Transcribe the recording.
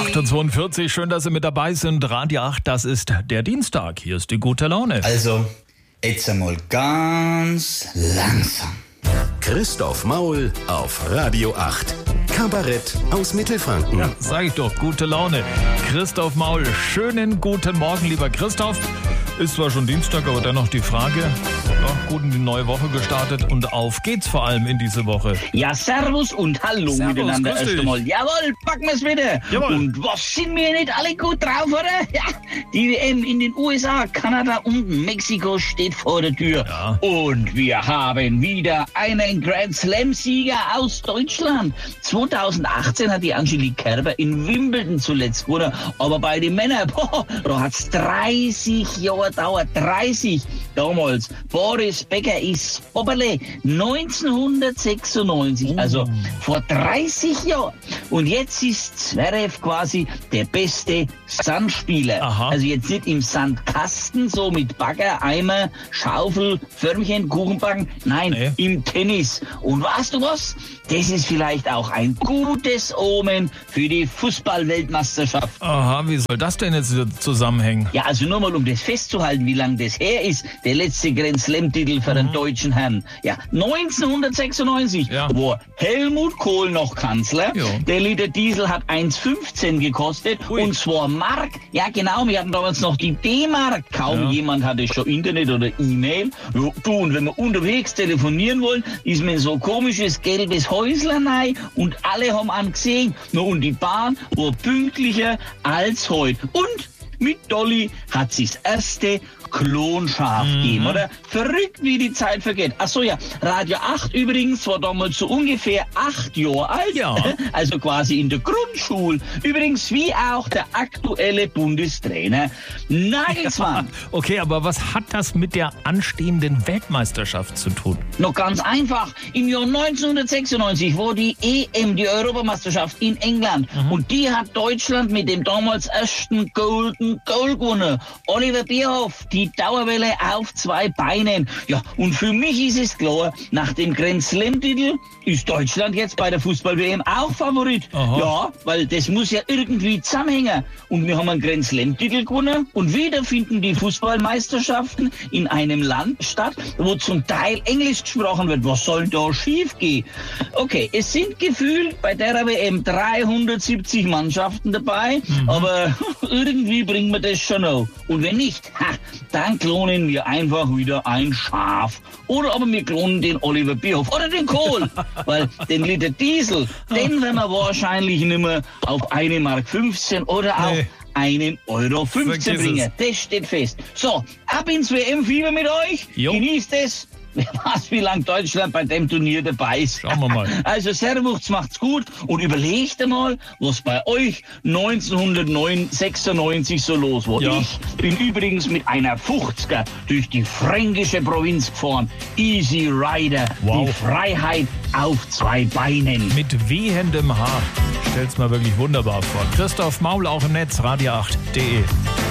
8:42 Uhr, schön, dass Sie mit dabei sind. Radio 8, das ist der Dienstag. Hier ist die gute Laune. Also, jetzt einmal ganz langsam. Christoph Maul auf Radio 8. Kabarett aus Mittelfranken. Ja, sag ich doch, gute Laune. Christoph Maul, schönen guten Morgen, lieber Christoph. Ist zwar schon Dienstag, aber dennoch die Frage, ja, gut in die neue Woche gestartet und auf geht's vor allem in diese Woche. Ja, servus und hallo miteinander erst einmal. Jawohl, packen wir's wieder. Jawohl. Und was sind wir nicht alle gut drauf, oder? Ja, die WM in den USA, Kanada und Mexiko steht vor der Tür. Ja. Und wir haben wieder einen Grand Slam-Sieger aus Deutschland. 2018 hat die Angelique Kerber in Wimbledon zuletzt gewonnen. Aber bei den Männern, da hat's 30 Jahre dauert, 30. Damals, Boris Becker ist Oberle, 1996, also vor 30 Jahren. Und jetzt ist Zverev quasi der beste Sandspieler. Aha. Also jetzt nicht im Sandkasten, so mit Bagger, Eimer, Schaufel, Förmchen, Kuchenbacken, nein, im Tennis. Und weißt du was? Das ist vielleicht auch ein gutes Omen für die Fußball-Weltmeisterschaft. Aha, wie soll das denn jetzt zusammenhängen? Ja, also nur mal um das festzuhalten, wie lange das her ist, der letzte Grand Slam-Titel für den deutschen Herrn. Ja, 1996 war Helmut Kohl noch Kanzler. Ja. Der Liter Diesel hat 1,15 gekostet. Ui. Und zwar Mark. Ja, genau, wir hatten damals noch die D-Mark. Kaum jemand hatte schon Internet oder E-Mail. Ja, du, und wenn wir unterwegs telefonieren wollen, ist mir so komisches gelbes Häuslein rein und alle haben angesehen. Na, und die Bahn war pünktlicher als heute. Und mit Dolly hat sie das erste Klonschaf gegeben, oder? Verrückt, wie die Zeit vergeht. Ach so, ja, Radio 8 übrigens war damals so ungefähr 8 Jahre alt, Ja. Also quasi in der Grundschule. Übrigens wie auch der aktuelle Bundestrainer Nagelsmann. Okay, aber was hat das mit der anstehenden Weltmeisterschaft zu tun? Noch ganz einfach. Im Jahr 1996 war die EM, die Europameisterschaft in England. Und die hat Deutschland mit dem damals ersten Golden Goal gewonnen. Oliver Bierhoff, die Dauerwelle auf 2 Beinen. Ja, und für mich ist es klar, nach dem Grand Slam-Titel ist Deutschland jetzt bei der Fußball-WM auch Favorit. Aha. Ja, weil das muss ja irgendwie zusammenhängen. Und wir haben einen Grand Slam-Titel gewonnen und wieder finden die Fußballmeisterschaften in einem Land statt, wo zum Teil Englisch gesprochen wird. Was soll da schief gehen? Okay, es sind gefühlt bei der WM 370 Mannschaften dabei, aber irgendwie bringen wir das schon noch. Und wenn nicht, dann klonen wir einfach wieder ein Schaf. Oder aber wir klonen den Oliver Bierhoff oder den Kohl. Weil den Liter Diesel, den werden wir wahrscheinlich nicht mehr auf 1,15 Mark oder auf 1,15 Euro Vergiss bringen. Das steht fest. So, ab ins WM-Fieber mit euch. Jo. Genießt es. Wer weiß, wie lange Deutschland bei dem Turnier dabei ist. Schauen wir mal. Also Servus, macht's gut und überlegt einmal, was bei euch 1996 so los war. Ja. Ich bin übrigens mit einer 50er durch die fränkische Provinz gefahren. Easy Rider, Wow. die Freiheit auf 2 Beinen. Mit wehendem Haar. Stell's mal wirklich wunderbar vor. Christoph Maul auch im Netz, radio8.de.